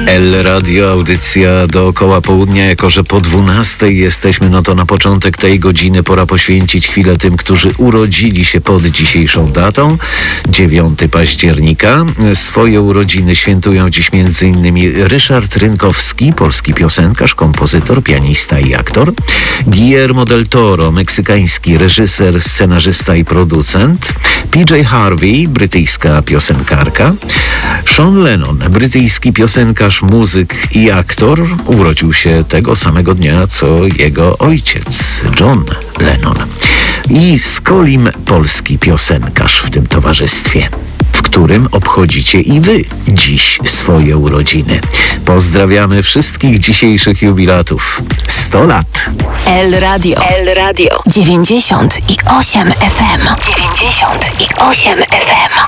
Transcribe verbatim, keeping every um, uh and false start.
El Radio, audycja dookoła południa. Jako że po dwunastej jesteśmy, no to na początek tej godziny pora poświęcić chwilę tym, którzy urodzili się pod dzisiejszą datą, dziewiątego października. Swoje urodziny świętują dziś między innymi Ryszard Rynkowski, polski piosenkarz, kompozytor, pianista i aktor, Guillermo del Toro, meksykański reżyser, scenarzysta i producent, P J Harvey, brytyjska piosenkarka, Sean Lennon, brytyjski piosenkarz, muzyk i aktor, urodził się tego samego dnia, co jego ojciec, John Lennon. I Skolim, polski piosenkarz w tym towarzystwie, w którym obchodzicie i wy dziś swoje urodziny. Pozdrawiamy wszystkich dzisiejszych jubilatów. sto lat. El Radio. El Radio. dziewięćdziesiąt i osiem F M. dziewięćdziesiąt i osiem F M.